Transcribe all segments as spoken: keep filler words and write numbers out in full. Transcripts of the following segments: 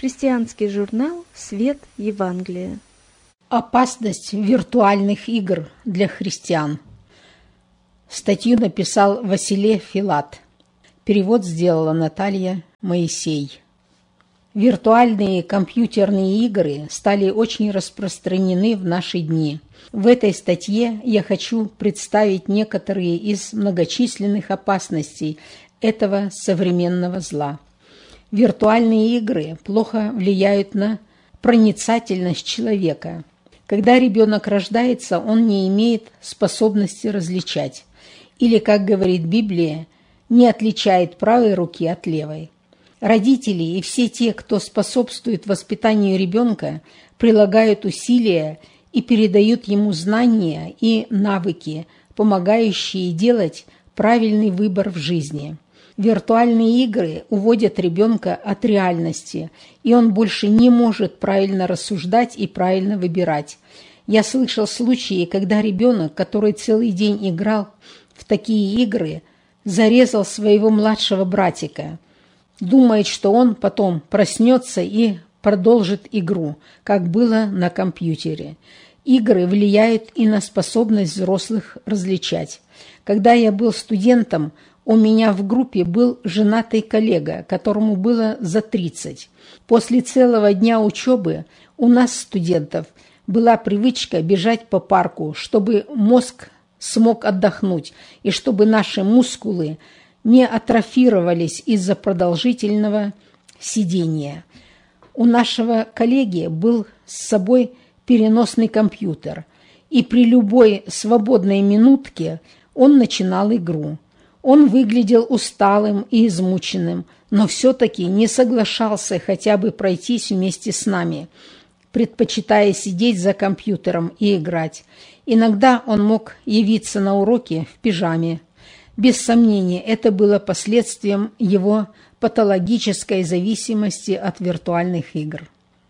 Христианский журнал «Свет Евангелия». Опасность виртуальных игр для христиан. Статью написал Василий Филат. Перевод сделала Наталья Моисей. Виртуальные компьютерные игры стали очень распространены в наши дни. В этой статье я хочу представить некоторые из многочисленных опасностей этого современного зла. Виртуальные игры плохо влияют на проницательность человека. Когда ребенок рождается, он не имеет способности различать, или, как говорит Библия, не отличает правой руки от левой. Родители и все те, кто способствует воспитанию ребенка, прилагают усилия и передают ему знания и навыки, помогающие делать правильный выбор в жизни. Виртуальные игры уводят ребенка от реальности, и он больше не может правильно рассуждать и правильно выбирать. Я слышал случаи, когда ребенок, который целый день играл в такие игры, зарезал своего младшего братика, думает, что он потом проснется и продолжит игру, как было на компьютере. Игры влияют и на способность взрослых различать. Когда я был студентом, у меня в группе был женатый коллега, которому было за тридцать. После целого дня учебы у нас, студентов, была привычка бежать по парку, чтобы мозг смог отдохнуть и чтобы наши мускулы не атрофировались из-за продолжительного сидения. У нашего коллеги был с собой переносный компьютер, и при любой свободной минутке он начинал игру. Он выглядел усталым и измученным, но все-таки не соглашался хотя бы пройтись вместе с нами, предпочитая сидеть за компьютером и играть. Иногда он мог явиться на уроки в пижаме. Без сомнения, это было последствием его патологической зависимости от виртуальных игр.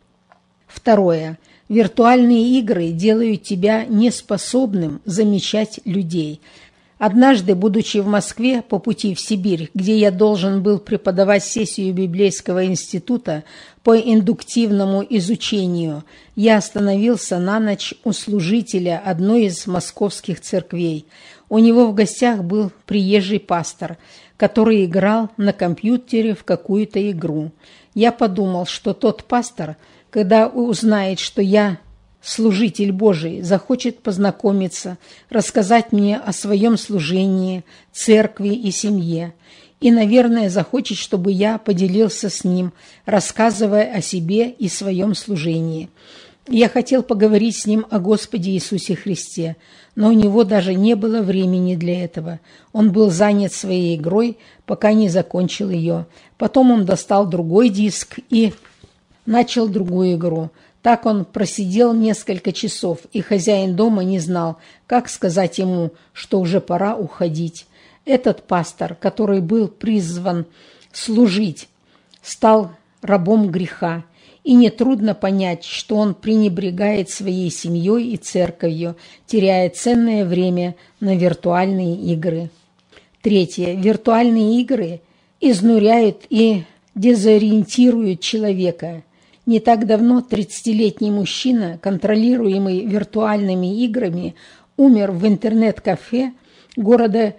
Второе. Виртуальные игры делают тебя неспособным замечать людей. Однажды, будучи в Москве по пути в Сибирь, где я должен был преподавать сессию Библейского института по индуктивному изучению, я остановился на ночь у служителя одной из московских церквей. У него в гостях был приезжий пастор, который играл на компьютере в какую-то игру. Я подумал, что тот пастор, когда узнает, что я служитель Божий, захочет познакомиться, рассказать мне о своем служении, церкви и семье. И, наверное, захочет, чтобы я поделился с ним, рассказывая о себе и своем служении. Я хотел поговорить с ним о Господе Иисусе Христе, но у него даже не было времени для этого. Он был занят своей игрой, пока не закончил ее. Потом он достал другой диск и начал другую игру. Так он просидел несколько часов, и хозяин дома не знал, как сказать ему, что уже пора уходить. Этот пастор, который был призван служить, стал рабом греха, и нетрудно понять, что он пренебрегает своей семьей и церковью, теряя ценное время на виртуальные игры. Третье. Виртуальные игры изнуряют и дезориентируют человека. Не так давно тридцатилетний мужчина, контролируемый виртуальными играми, умер в интернет-кафе города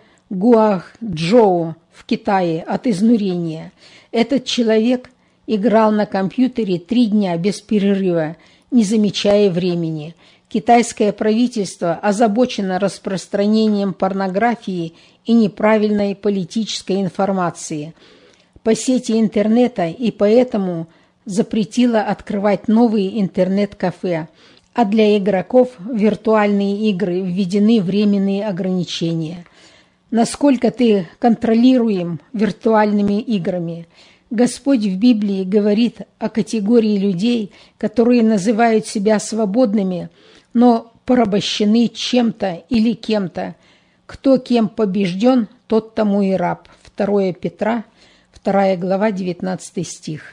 Гуахчжоу в Китае от изнурения. Этот человек играл на компьютере три дня без перерыва, не замечая времени. Китайское правительство озабочено распространением порнографии и неправильной политической информации по сети интернета, и поэтому запретила открывать новые интернет-кафе, а для игроков в виртуальные игры введены временные ограничения. Насколько ты контролируем виртуальными играми? Господь в Библии говорит о категории людей, которые называют себя свободными, но порабощены чем-то или кем-то. Кто кем побежден, тот тому и раб. второе Петра, вторая глава, девятнадцатый стих.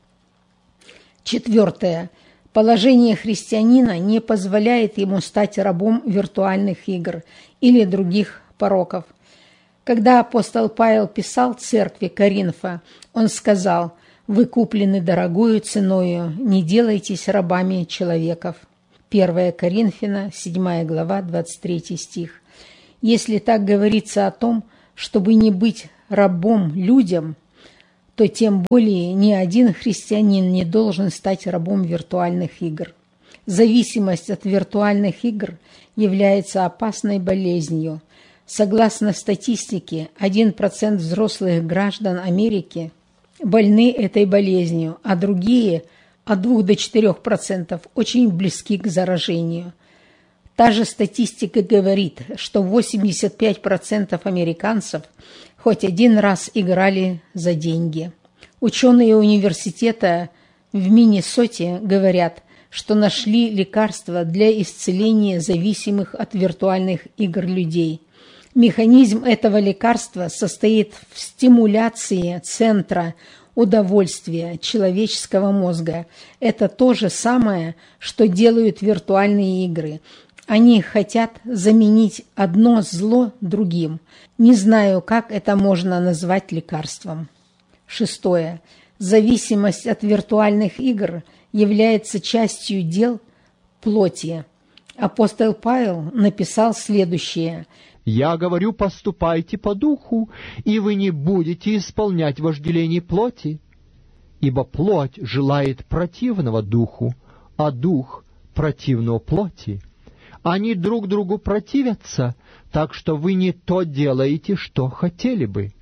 Четвертое. Положение христианина не позволяет ему стать рабом виртуальных игр или других пороков. Когда апостол Павел писал церкви Коринфа, он сказал: Вы куплены дорогою ценою, не делайтесь рабами человеков. первое Коринфянам, седьмая глава, двадцать третий стих. Если так говорится о том, чтобы не быть рабом людям, то тем более ни один христианин не должен стать рабом виртуальных игр. Зависимость от виртуальных игр является опасной болезнью. Согласно статистике, один процент взрослых граждан Америки больны этой болезнью, а другие от двух до четырёх процентов очень близки к заражению. Та же статистика говорит, что восемьдесят пять процентов американцев хоть один раз играли за деньги. Ученые университета в Миннесоте говорят, что нашли лекарства для исцеления зависимых от виртуальных игр людей. Механизм этого лекарства состоит в стимуляции центра удовольствия человеческого мозга. Это то же самое, что делают виртуальные игры. Они хотят заменить одно зло другим. Не знаю, как это можно назвать лекарством. Шестое. Зависимость от виртуальных игр является частью дел плоти. Апостол Павел написал следующее: «Я говорю, поступайте по духу, и вы не будете исполнять вожделений плоти. Ибо плоть желает противного духу, а дух противного плоти. Они друг другу противятся, так что вы не то делаете, что хотели бы.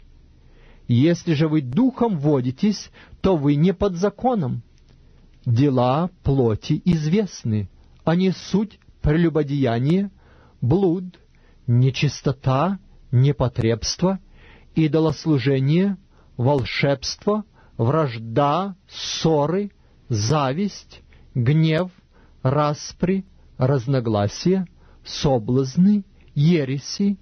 Если же вы духом водитесь, то вы не под законом. Дела плоти известны, они суть прелюбодеяние, блуд, нечистота, непотребство, идолослужение, волшебство, вражда, ссоры, зависть, гнев, распри, разногласия, соблазны, ереси,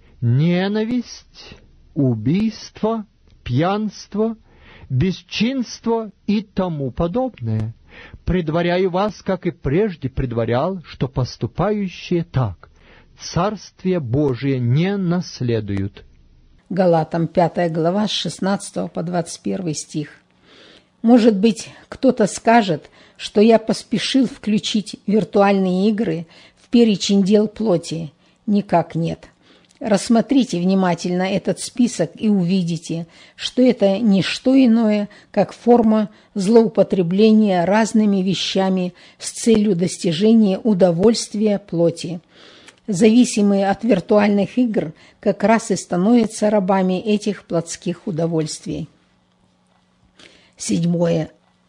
ненависть, убийство, пьянство, бесчинство и тому подобное. Предваряю вас, как и прежде предварял, что поступающие так Царствие Божие не наследуют». Галатам пятая глава с шестнадцатого по двадцать первый стих. Может быть, кто-то скажет, что я поспешил включить виртуальные игры в перечень дел плоти. Никак нет. Рассмотрите внимательно этот список и увидите, что это не что иное, как форма злоупотребления разными вещами с целью достижения удовольствия плоти. Зависимые от виртуальных игр как раз и становятся рабами этих плотских удовольствий. Седьмое.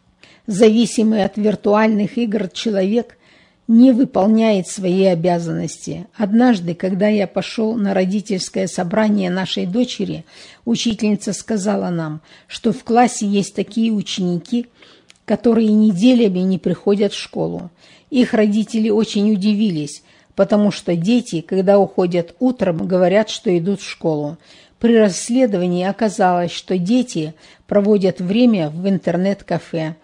Зависимый от виртуальных игр человек не выполняет свои обязанности. Однажды, когда я пошел на родительское собрание нашей дочери, учительница сказала нам, что в классе есть такие ученики, которые неделями не приходят в школу. Их родители очень удивились, потому что дети, когда уходят утром, говорят, что идут в школу. При расследовании оказалось, что дети проводят время в интернет-кафе,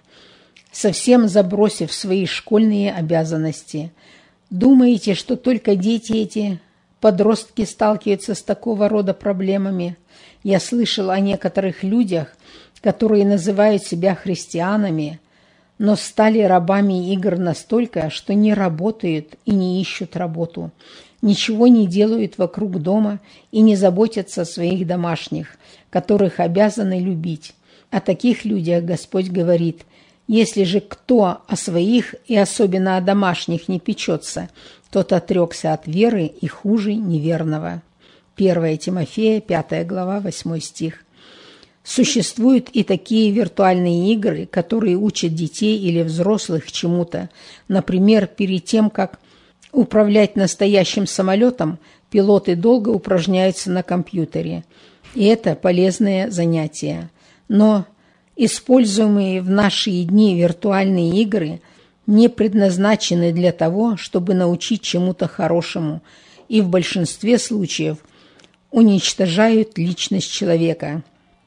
совсем забросив свои школьные обязанности. Думаете, что только дети эти, подростки, сталкиваются с такого рода проблемами? Я слышал о некоторых людях, которые называют себя христианами, но стали рабами игр настолько, что не работают и не ищут работу, ничего не делают вокруг дома и не заботятся о своих домашних, которых обязаны любить. О таких людях Господь говорит: «Если же кто о своих и особенно о домашних не печется, тот отрекся от веры и хуже неверного». первое Тимофея, пятая глава, восьмой стих. Существуют и такие виртуальные игры, которые учат детей или взрослых чему-то. Например, перед тем, как управлять настоящим самолетом, пилоты долго упражняются на компьютере. И это полезное занятие. Но используемые в наши дни виртуальные игры не предназначены для того, чтобы научить чему-то хорошему, и в большинстве случаев уничтожают личность человека.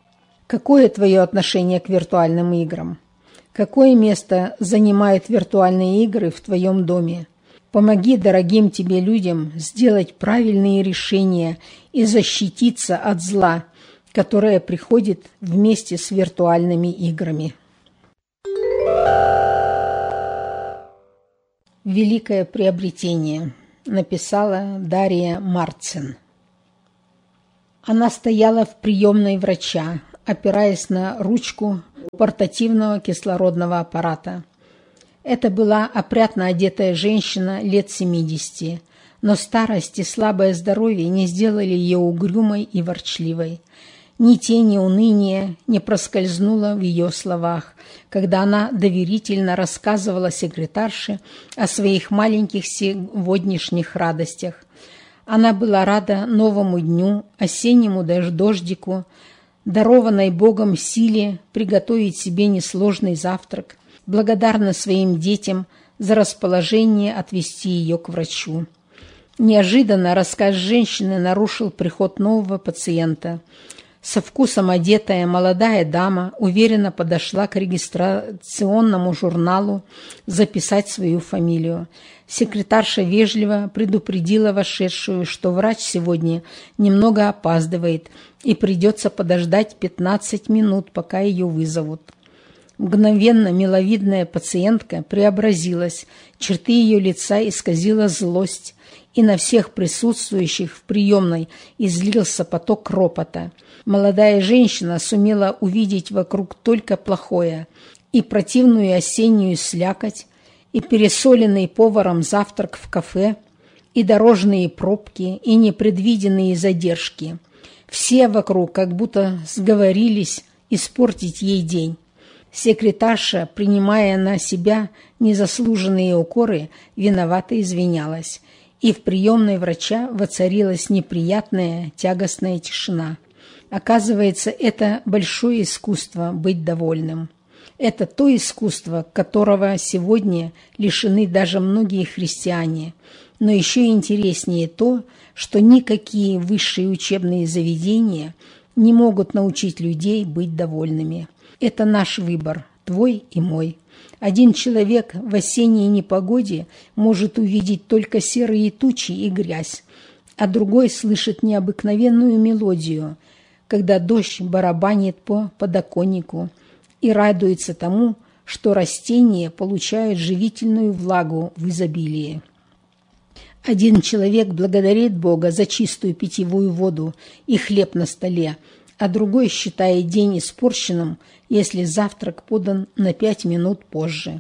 Какое твое отношение к виртуальным играм? Какое место занимают виртуальные игры в твоем доме? Помоги дорогим тебе людям сделать правильные решения и защититься от зла, которое приходит вместе с виртуальными играми. Великое приобретение, написала Дарья Марцин. Она стояла в приемной врача, опираясь на ручку портативного кислородного аппарата. Это была опрятно одетая женщина лет семидесяти, но старость и слабое здоровье не сделали ее угрюмой и ворчливой. Ни тени уныния не проскользнуло в ее словах, когда она доверительно рассказывала секретарше о своих маленьких сегодняшних радостях. Она была рада новому дню, осеннему дождику, дарованной Богом силе приготовить себе несложный завтрак, благодарна своим детям за расположение отвезти ее к врачу. Неожиданно рассказ женщины нарушил приход нового пациента. Со вкусом одетая молодая дама уверенно подошла к регистрационному журналу записать свою фамилию. Секретарша вежливо предупредила вошедшую, что врач сегодня немного опаздывает и придется подождать пятнадцать минут, пока ее вызовут. Мгновенно миловидная пациентка преобразилась, черты ее лица исказила злость, и на всех присутствующих в приемной излился поток ропота. Молодая женщина сумела увидеть вокруг только плохое: и противную осеннюю слякоть, и пересоленный поваром завтрак в кафе, и дорожные пробки, и непредвиденные задержки. Все вокруг как будто сговорились испортить ей день. Секретарша, принимая на себя незаслуженные укоры, виновато извинялась, и в приемной врача воцарилась неприятная тягостная тишина. Оказывается, это большое искусство быть довольным. Это то искусство, которого сегодня лишены даже многие христиане. Но еще интереснее то, что никакие высшие учебные заведения не могут научить людей быть довольными. Это наш выбор, твой и мой. Один человек в осенней непогоде может увидеть только серые тучи и грязь, а другой слышит необыкновенную мелодию, когда дождь барабанит по подоконнику, и радуется тому, что растения получают живительную влагу в изобилии. Один человек благодарит Бога за чистую питьевую воду и хлеб на столе, а другой считает день испорченным, если завтрак подан на пять минут позже.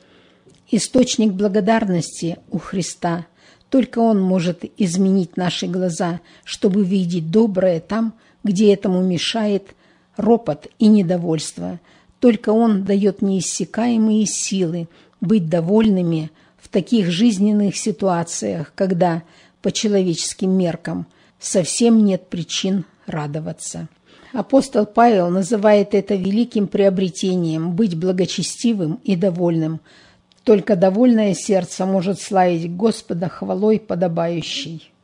Источник благодарности у Христа. Только Он может изменить наши глаза, чтобы видеть доброе там, где этому мешает ропот и недовольство. Только Он дает неиссякаемые силы быть довольными в таких жизненных ситуациях, когда, по человеческим меркам, совсем нет причин радоваться. Апостол Павел называет это великим приобретением – быть благочестивым и довольным. Только довольное сердце может славить Господа хвалой подобающей.